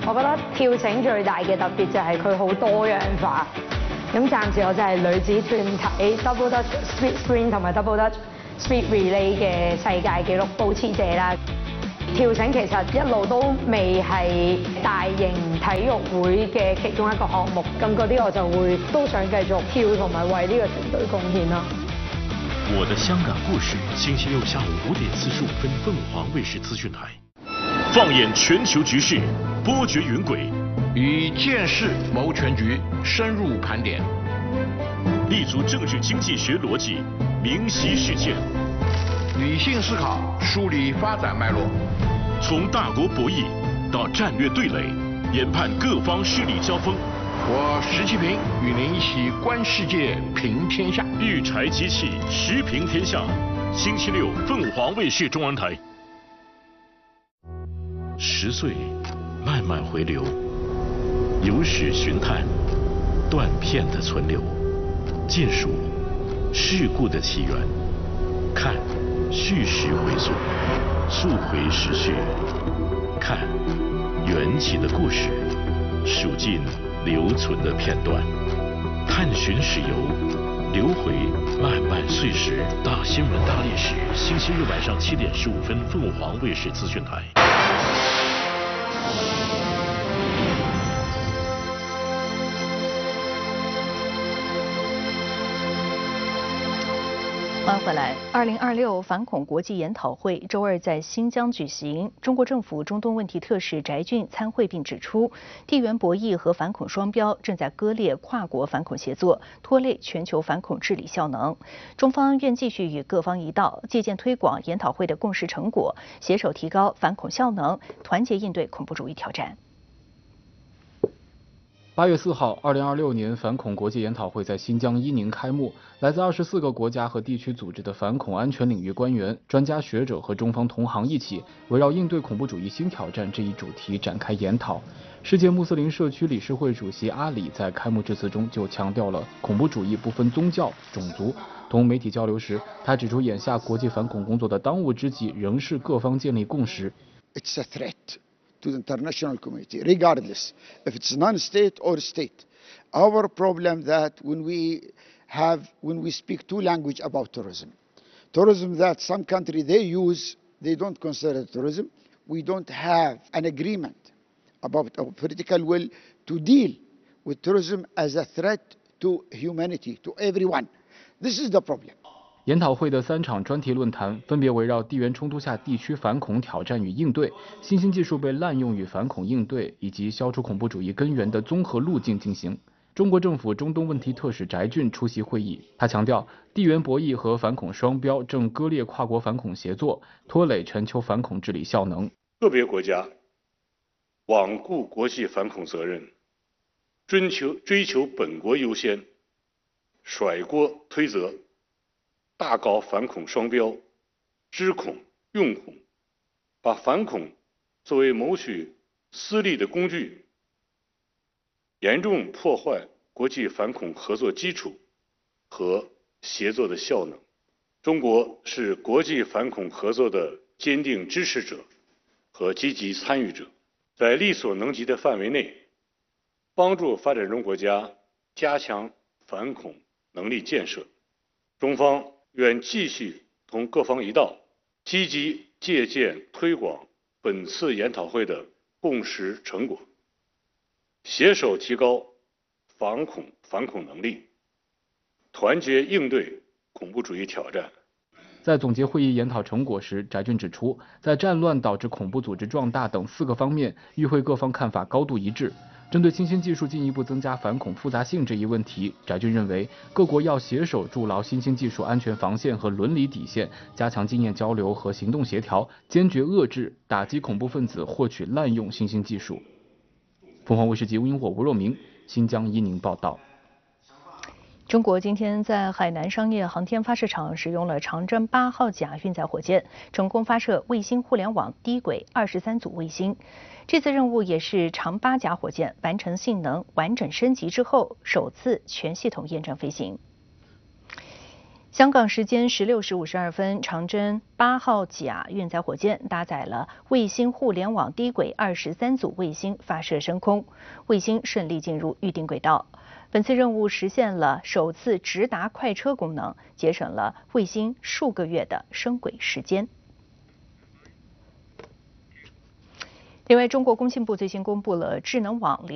我覺得跳繩最大嘅特別就係佢好多樣化。咁暫時我就係女子團體 Double Dutch Speed Sprint 同埋 Double Dutch Speed Relay 嘅世界紀錄保持者啦。跳繩其實一路都未係大型體育會嘅其中一個項目，咁嗰啲我就會都想繼續跳同埋為呢個團隊貢獻咯。 我的香港故事，星期六下午5點45分，鳳凰衛視資訊台。放眼全球局勢，波谲雲詭， 以見識謀全局，深入盤點， 立足政治經濟學邏輯，明晰事件， 理性思考，梳理發展脈絡， 從大國博弈到戰略對壘，研判各方勢力交鋒。 我石其平與您一起觀世界，評天下。 御柴機器時評天下，星期六鳳凰衛視中文台。10歲，慢慢回流，有史尋探，斷片的存留，見數事故的起源，看敘事回溯，溯回時序，看緣起的故事，數盡留存的片段，探尋史遊，留回漫漫歲時。大新聞大歷史，星期日晚上7點15分，鳳凰衛視資訊台。 欢迎回来。2026反恐国际研讨会周二在新疆举行，中国政府中东问题特使翟俊参会并指出，地缘博弈和反恐双标正在割裂跨国反恐协作，拖累全球反恐治理效能。中方愿继续与各方一道，借鉴推广研讨会的共识成果，携手提高反恐效能，团结应对恐怖主义挑战。 8月4号，2026年反恐国际研讨会在新疆伊宁开幕。来自24个国家和地区组织的反恐安全领域官员、专家学者和中方同行一起，围绕应对恐怖主义新挑战这一主题展开研讨。世界穆斯林社区理事会主席阿里在开幕致辞中就强调了恐怖主义不分宗教、种族。同媒体交流时，他指出，眼下国际反恐工作的当务之急仍是各方建立共识。 It's a threat to the international community, regardless if it's non-state or state. Our problem that when we speak two language about terrorism that some country they don't consider terrorism. We don't have an agreement about our political will to deal with terrorism as a threat to humanity, to everyone. This is the problem. 研讨会的3场专题论坛分别围绕地缘冲突下地区反恐挑战与应对、新兴技术被滥用与反恐应对，以及消除恐怖主义根源的综合路径进行。中国政府中东问题特使翟俊出席会议，他强调，地缘博弈和反恐双标正割裂跨国反恐协作，拖累全球反恐治理效能。 个别国家罔顾国际反恐责任，追求本国优先，甩锅推责，大搞反恐双标，知恐用恐，把反恐作为谋取私利的工具，严重破坏国际反恐合作基础和协作的效能。中国是国际反恐合作的坚定支持者和积极参与者，在力所能及的范围内，帮助发展中国家加强反恐能力建设。中方愿继续同各方一道，积极借鉴推广本次研讨会的共识成果，携手提高反恐能力，团结应对恐怖主义挑战。 在总结会议研讨成果时，翟俊指出，在战乱导致恐怖组织壮大等4个方面，与会各方看法高度一致。针对新兴技术进一步增加反恐复杂性这一问题，翟俊认为，各国要携手筑牢新兴技术安全防线和伦理底线，加强经验交流和行动协调，坚决遏制、打击恐怖分子获取滥用新兴技术。凤凰卫视及吴英火、吴若明，新疆伊宁报道。 中国今天在海南商业航天发射场使用了长征8号甲运载火箭，成功发射卫星互联网低轨23组卫星。这次任务也是长8甲火箭完成性能完整升级之后首次全系统验证飞行。 香港时间16时52分，长征8号甲运载火箭搭载了卫星互联网低轨23组卫星发射升空，卫星顺利进入预定轨道。本次任务实现了首次直达快车功能，节省了卫星数个月的升轨时间。另外，中国工信部最新公布了智能网